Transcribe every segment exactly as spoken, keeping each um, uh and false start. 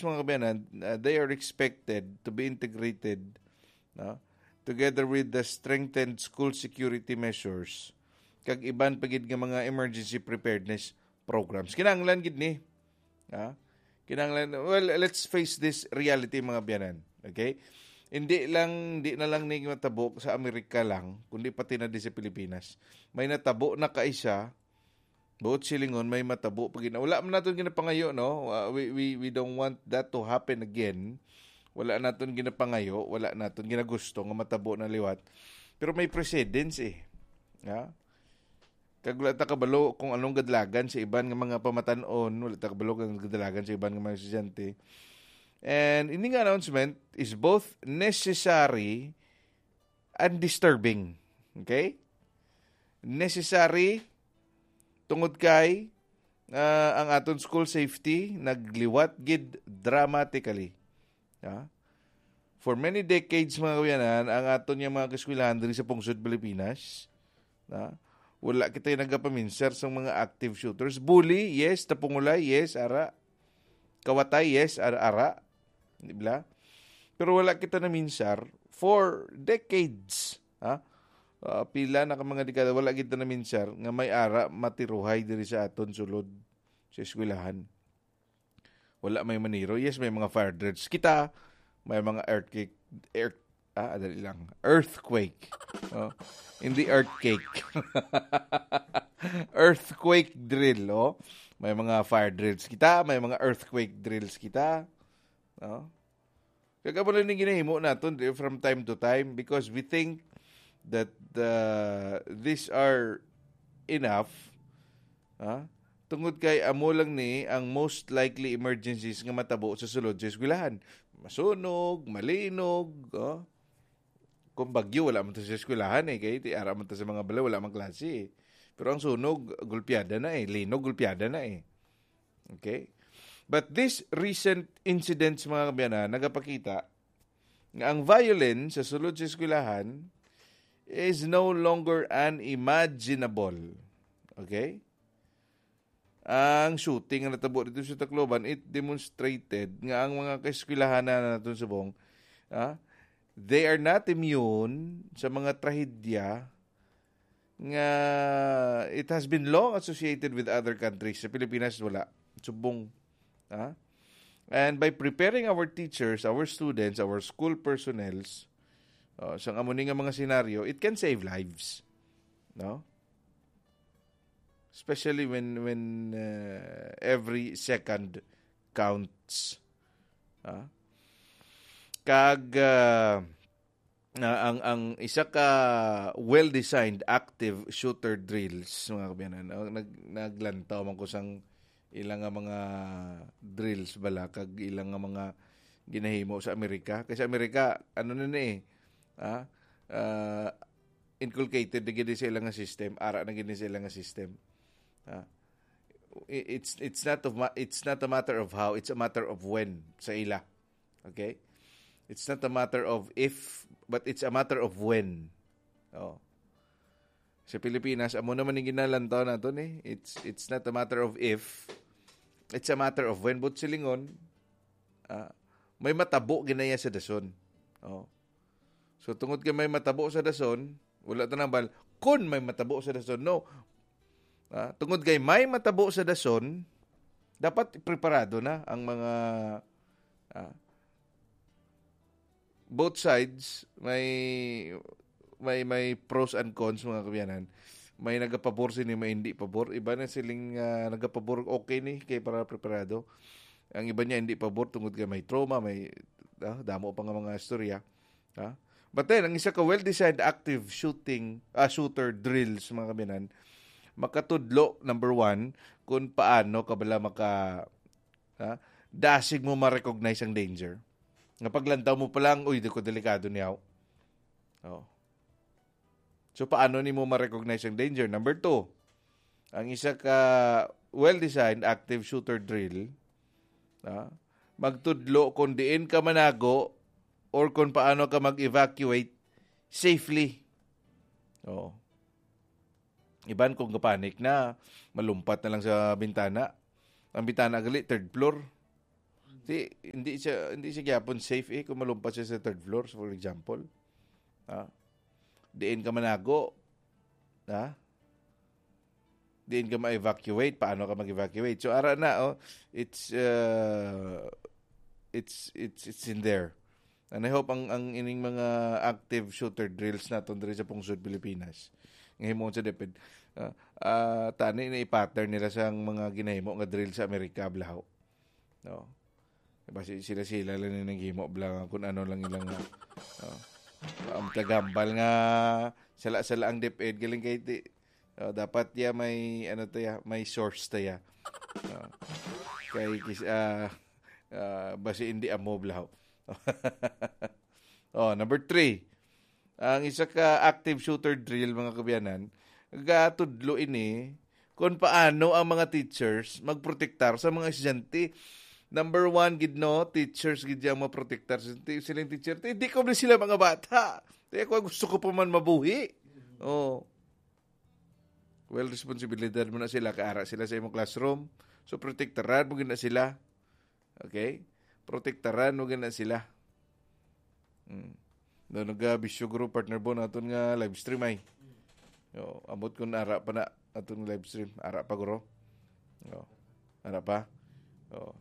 mga kabayanan, uh, they are expected to be integrated no? Together with the strengthened school security measures kag iban pagid nga mga emergency preparedness programs. Kinahanglan gid ni. Ha? Kinahanglan, well, let's face this reality mga kabayanan. Okay? Hindi lang, hindi na lang ni matabo sa Amerika lang, kundi pati na di sa Pilipinas. May natabo na kaisa, buot silingon, may matabo. Pag ina, wala man natin ginapangayo, no? Uh, we, we, we don't want that to happen again. Wala natin ginapangayo, wala natin ginagusto nga matabo na liwat. Pero may precedence eh. Ha? Kag wala ta kabalo kung anong gadlagan sa iban nga mga pamatanon, wala ta kabalo kung gadlagan sa iban nga mga estudyante. And ini nga announcement is both necessary and disturbing. Okay? Necessary tungod kay uh, ang aton school safety nagliwat gid dramatically. Yeah? For many decades mga kabayanan, ang aton yung mga kaskwelahan diri sa pungsod Pilipinas, yeah? Wala kita yung nagapaminsar sa mga active shooters. Bully, yes. Tapungulay, yes. Ara. Kawatay, yes. Ara. ara. Diba? Pero wala kita na minsar for decades. Ha? Uh, pila na ka mga dekada, wala kita na minsar nga may ara matiruhay diri sa aton sulod sa eskwelahan. Wala may maniro. Yes, may mga fire dredge. Kita, may mga earthquake. Earth, ah, adali lang. Earthquake. Oh. Hindi earthquake. Earthquake drill, oh. May mga fire drills kita, may mga earthquake drills kita. No? Kagabalo ni ginahimo naton from time to time because we think that uh, these are enough. Ha? Tungod kay amo lang ni ang most likely emergencies nga matabo sa sulod sa eskwelahan. Masunog, malinog, oh. Kung bagyo, wala man ta sa eskwelahan eh. Kaya ti ara man ta sa mga bala, wala man klase eh. Pero ang sunog, gulpiada na eh. Linog, gulpiada na eh. Okay? But this recent incidents, mga kabayanan, nagapakita nga ang violence sa sulod sa eskwelahan is no longer unimaginable. Okay? Ang shooting na natabo dito sa Tacloban, it demonstrated nga ang mga kaeskwelahan na natin sa buong, ah, they are not immune sa mga trahedya nga it has been long associated with other countries. Sa Pilipinas, wala. Subong. Ha? And by preparing our teachers, our students, our school personnels, uh, sa amuning nga mga senaryo, it can save lives. No? Especially when when uh, every second counts. Ha? Kag uh, uh, ang ang isa ka well-designed active shooter drills mga kabayanan, nag naglantaw man ko sang ilang nga mga drills bala kag ilang nga mga ginahimo sa Amerika kasi Amerika ano na ni eh ah uh, inculcated na gid sa ilang nga system, ara na gid sa ilang nga system. Ah, it's it's not of it's not a matter of how, it's a matter of when sa ila. Okay? It's not a matter of if, but it's a matter of when. Oh. Sa Pilipinas, amo naman yung ginalantaw natin eh. It's, it's not a matter of if, it's a matter of when. But silingon, uh, may matabo ginaya sa dason. Oh. So, tungod kay may matabo sa dason, wala ito nang bal, kung may matabo sa dason, no. Uh, tungod kay may matabo sa dason, dapat preparado na ang mga uh, both sides, may may may pros and cons mga kabayanan. May nagapabor sini, may hindi pabor. Iba na siling uh, nagapabor okay ni kay para preparado. Ang iba niya hindi pabor tungod kay may trauma, may uh, damo pa nga mga istorya. Ha? But then, ang isa ka well-designed active shooting uh, shooter drills mga kabayanan, makatudlo number one kung paano kabala maka uh, dasig mo ma-recognize ang danger. Nga paglantaw mo pa lang, uy, di ko delikado niyaw. Oh. So, paano ni mo ma-recognize ang danger? Number two, ang isa ka well-designed active shooter drill, ah, magtudlo kung diin ka manago or kung paano ka mag-evacuate safely. Oh. Iban kung kapanik na, malumpat na lang sa bintana. Ang bintana gali, third floor. Si, hindi siya hindi siya gyapon safe eh kung malumpas siya sa third floor, for example. Ha? Diin ka manago. Ha? Diin ka ma-evacuate. Paano ka mag-evacuate? So, ara na, oh, it's, uh, it's, it's, it's in there. And I hope ang, ang ining mga active shooter drills naton diri sa pungsod Pilipinas. Ngahimo sa depend. Uh, uh, tani na i-pattern nila sa mga ginahimo nga drill sa Amerika, blaho. No? Diba, sila-sila lang yung naghimo lang kung ano lang ilang uh, ang tagambal nga sala-sala ang DepEd galing kay ti, uh, dapat ya may ano to ya may source to ya uh, kay uh, uh, basi hindi amo blaw. Oh, number three, ang isa ka active shooter drill mga kabiyanan gatudlo ini kung paano ang mga teachers magprotektar sa mga estudyante. Number one, gid no, teachers gid yang maprotektar silang teacher. Hindi ko na sila mga bata. Kaya ko gusto ko pa man mabuhi. Oh. Well, responsibilidad mo na sila. Kaara sila sa imong classroom. So, protektaran mo na sila. Okay? Protektaran mo na sila. Hmm. No, nag-bisyo group partner po natin nga live stream ay. Oh, amot ko na ara pa na aton live stream. Ara pa guro. Oh. Ara pa. Oh.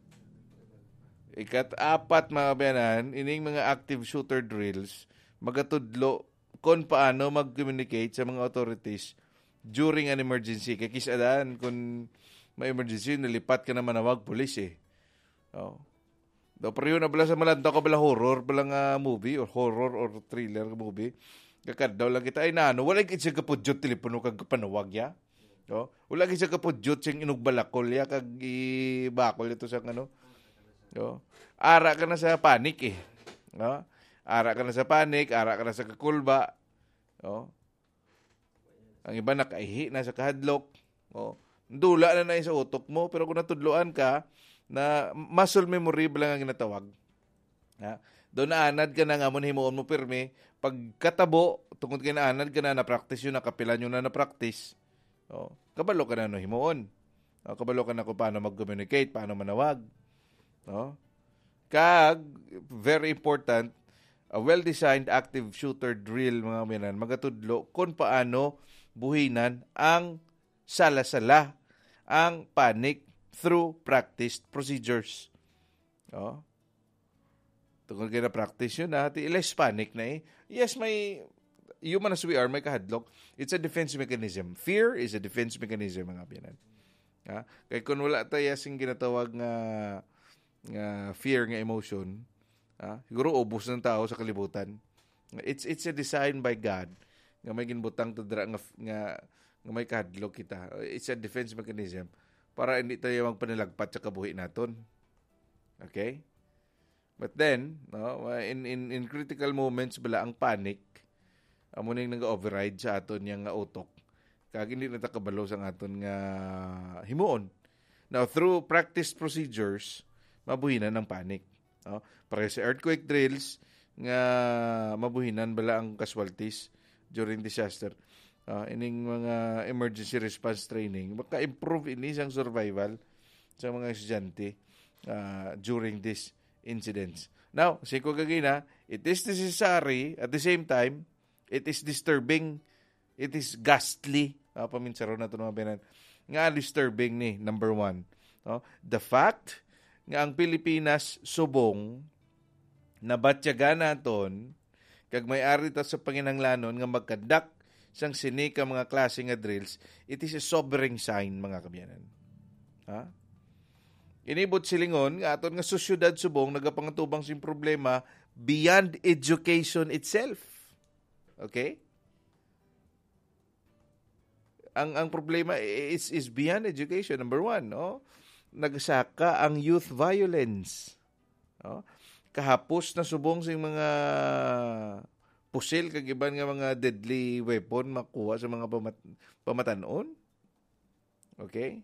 Ikat-apat mga bayanan, ining mga active shooter drills, magatudlo kung paano mag-communicate sa mga authorities during an emergency. Kaya kisadaan, kung may emergency, nalipat ka na manawag, polis eh. Oh. Do, pero yun na bala sa malanda ka bala horror, bala nga movie, or horror or thriller movie. Kakad daw lang kita, ay nano, wala kita kapudyot telepono kag panawag ya. Oh. Wala kita kapudyot siyang inugbalakol ya, kag ibakol ito sa ano. No? Ara ka na sa panik eh. No? Ara ka na sa panik, ara ka na sa kakulba. No? Ang iba nakaihi na sa kahadlok. No? Dula na na sa utok mo, pero kung natudloan ka, na muscle memory lang ang ginatawag. Ha? Doon na anad ka na nga mo, himuon mo pirme. Pagkatabo, tungkol ka na anad ka na, na-practice yun, nakapilan yun na na-practice. No? Kabalo ka na no, himuon. No? Kabalo ka na kung paano mag-communicate, paano manawag. No? Kag, very important, a well-designed active shooter drill, mga minan, magatudlo kung paano buhinan ang sala-sala, ang panic through practiced procedures. No? Tungkol kayo na practice yun, na less panic na eh. Yes, may, human as we are, may kahadlok. It's a defense mechanism. Fear is a defense mechanism, mga minan. Ha? Kaya kung wala tayo sing ginatawag nga nga fear nga emotion, ah, siguro ubos ng tao sa kalibutan. It's it's a design by God nga may ginbutang to dra nga, nga nga may kahadlok kita. It's a defense mechanism para hindi tayo magpanilagpat sa kabuhi naton. Okay? But then, no, in in in critical moments bala ang panic amo ning nag-override sa aton yang nga utok. Kag hindi na ta kabalo sa aton nga himuon. Now, through practice procedures, mabuhinan ng panic. No? Para sa earthquake drills, nga mabuhinan bala ang casualties during disaster. Uh, ining mga emergency response training, maka-improve ini sang survival sa mga estudyante uh, during these incidents. Now, siko kagina, it is necessary, at the same time, it is disturbing, it is ghastly. Uh, paminsaro na ito mga binan. Nga disturbing ni, number one. No? The fact nga ang Pilipinas subong na batyaga naton kag may-ari ta sa panginahanglanon nga magkadak sang sini ka mga klase nga drills, it is a sobering sign, mga kabiyanan. Ha? Inibot silingon nga aton nga sosyudad subong nagapangtubang sing problema beyond education itself. Okay? Ang ang problema is is beyond education, number one, no? Nagsaka ang youth violence. No? Kahapos na subong sing mga pusil kag iban nga mga deadly weapon makuha sa mga pamat- pamatanon. Okay?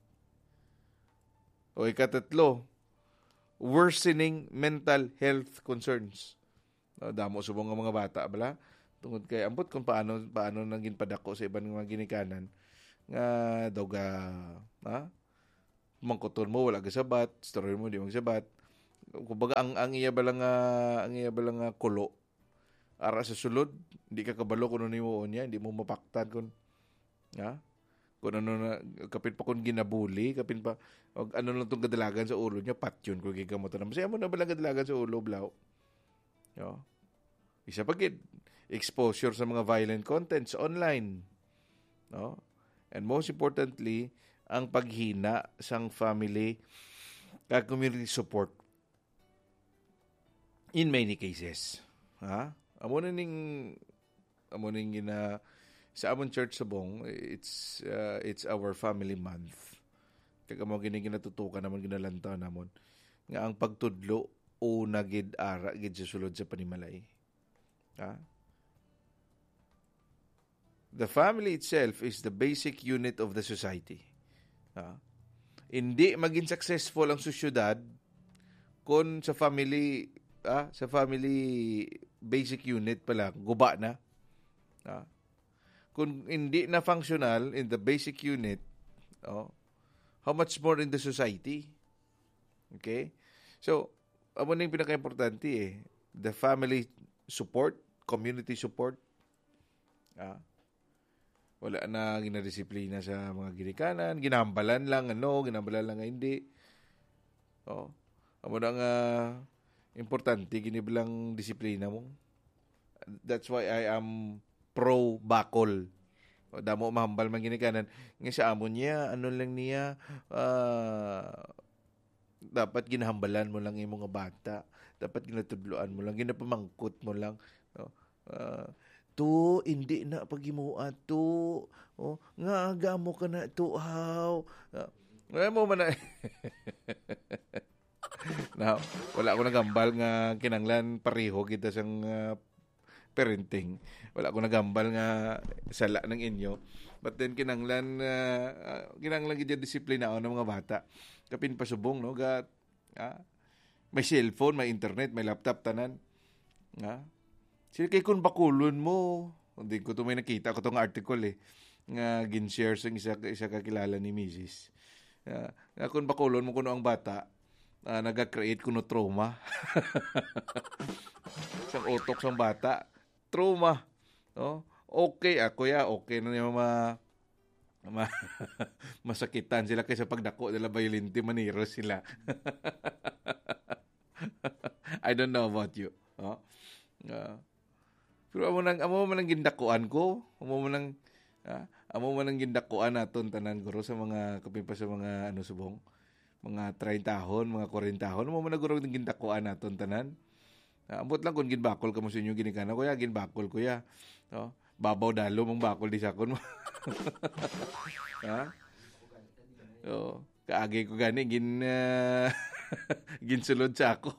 O ikatatlo, worsening mental health concerns. No, damo subong nga mga bata bala tungod kay ambot kung paano paano nang ginpadako sa iban nga mga ginikanan nga doga, ha? Mangkuton mo wala gasabat, story mo di magsabat. Kumbaga ang ang iya balang nga ang iya balang nga kulo ara sa sulod, hindi ka kabalo kung ano nimo niya, hindi mo mapaktan kun ha? Kung ano na kapin pa kun ginabuli, kapin pa og ano lang tong kadalagan sa ulo niya, patyon ko gigamot na. Masaya mo na balang kadalagan sa ulo blaw. Yo. Isa pa gid exposure sa mga violent contents online. No? And most importantly, ang paghina sang family kag community support in many cases. Ha? Amo na ning amo ning gina sa amon church subong, it's uh, it's our family month. Kag amo gini ginatutukan naman ginalantaw namon nga ang pagtudlo o nagid ara gid sa sulod sa panimalay. Ha? The family itself is the basic unit of the society. Ha? Hindi maging successful ang sosyudad kung sa family ah, sa family basic unit pala guba na. Ah. Kung hindi na functional in the basic unit, oh, how much more in the society? Okay? So, amo na yung pinaka-importante eh. The family support, community support. Ah. Wala na ginadisiplina sa mga ginikanan, ginambalan lang ano, ginambalan lang hindi. Oh. Amo na nga importante ginibilang disiplina mo. That's why I am pro bakol. O damo mahambal man ginikanan nga sa amon niya ano lang niya uh, dapat ginahambalan mo lang imong mga bata. Dapat ginatudloan mo lang, ginapamangkot mo lang. No? Uh, to hindi na pagimuat to. Oh, nga agamo ka na to how. Uh, wala mo man na Now, wala ako nagambal nga kinanglan pareho kita sang uh, parenting. Wala ako nagambal nga sala ng inyo. But then kinanglan uh, uh, kinanglan gid disiplina ako ng mga bata. Kapin pasubong no gat ah, may cellphone, may internet, may laptop tanan. Ha? Sila kay kun bakulon mo. Hindi ko to may nakita ko tong article eh nga gin-share sa isa isa kakilala ni Missus Uh, nga kun bakulon mo kuno ang bata, Uh, naga-create kuno trauma. Sang utok sang bata. Trauma. No? Okay, ako ya, okay na niya ma, ma masakitan sila kaysa pagdako nila violente maniro sila. I don't know about you. No? Uh, pero amo nang amo man ang gindakuan ko, amo man ang uh, amo man ang gindakuan naton tanan guro sa mga kapin pa sa mga ano subong. Mga thirty tahon, mga forty tahon, mo man naguro ng gindakuan naton tanan. Uh, ambot lang kung ginbakol ka mo sa inyo ginikana, kuya, ginbakol kuya. No? Babaw dalo mong bakol di sakon mo. Ha? So, kaagi ko gani gin uh, ginsulod sa ako.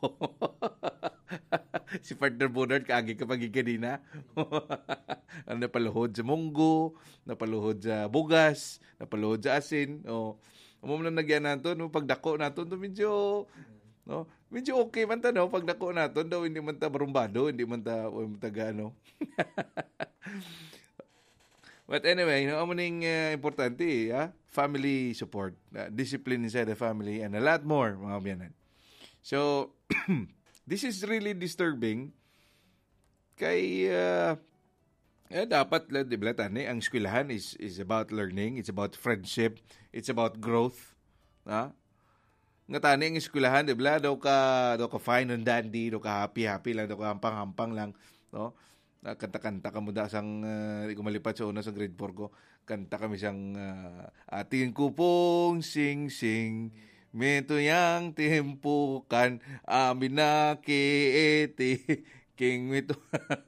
Si partner Bonard kaagi ka pagigidina. Ano napaluhod sa munggo, napaluhod sa bugas, napaluhod sa asin, oh. Amo man nagyan nato no pagdako nato to medyo no medyo okay man ta no pagdako nato daw hindi man ta barumbado, hindi man ta o man ta gaano. But anyway, no amo ning uh, importante ha? Family support, uh, discipline inside the family and a lot more mga biyanan. So this is really disturbing kay uh, eh, dapat la di ba tani ang eskwelahan is is about learning, it's about friendship, it's about growth, ha? Nga tani ang eskwelahan di ba daw ka daw ka fine and dandy, daw ka happy happy lang, daw ka hampang-hampang lang, no? Kanta-kanta ka mo da sang uh, di ko malipat sa una sa grade four ko. Kanta kami sang uh, ating kupong sing-sing meto yang timpukan amin na kiiti king mito.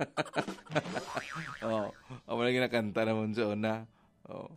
Oh, amo lagi nakanta naman sa una. Oh.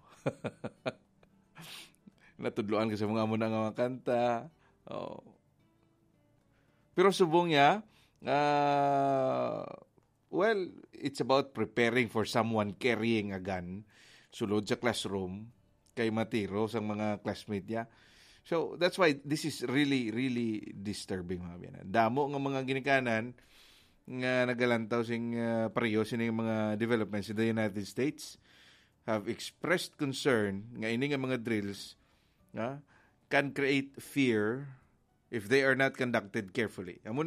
Natudloan ka sa mga amo na nga mga kanta. Oh. Pero subong niya, uh, well, it's about preparing for someone carrying a gun sulod sa classroom kay matiro sa mga classmate niya. So, that's why this is really, really disturbing mga biyanan. Damo nga mga ginikanan nga nagalantaw sing uh, pareho sining mga developments in the United States have expressed concern nga ini nga mga drills nga can create fear if they are not conducted carefully. Amo